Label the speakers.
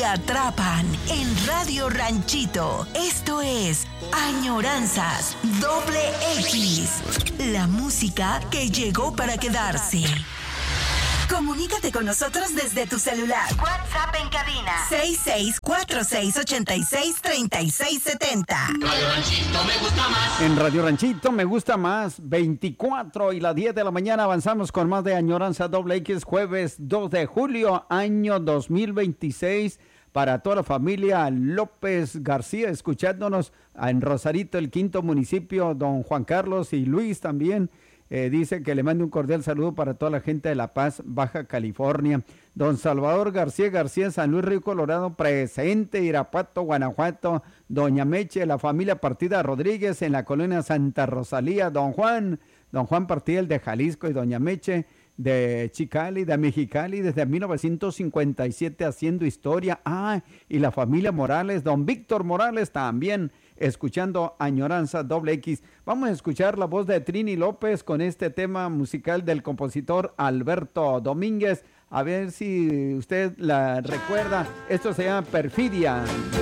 Speaker 1: te atrapan en Radio Ranchito. Esto es Añoranzas XX. La música que llegó para quedarse. Comunícate con nosotros desde tu celular. WhatsApp en cabina 6646863670.
Speaker 2: Radio Ranchito me gusta más.
Speaker 3: En Radio Ranchito me gusta más. 24 y las 10 de la mañana avanzamos con más de Añoranza X, jueves 2 de julio, año 2026. Para toda la familia López García, escuchándonos en Rosarito, el quinto municipio, don Juan Carlos y Luis también. Dice que le mande un cordial saludo para toda la gente de La Paz, Baja California. Don Salvador García, San Luis Río Colorado, presente, Irapuato, Guanajuato. Doña Meche, la familia Partida Rodríguez en la colonia Santa Rosalía. Don Juan Partida, el de Jalisco, y doña Meche de Chicali, de Mexicali, desde 1957 haciendo historia. Y la familia Morales, don Víctor Morales también, escuchando Añoranza X. Vamos a escuchar la voz de Trini López con este tema musical del compositor Alberto Domínguez. A ver si usted la recuerda. Esto se llama Perfidia.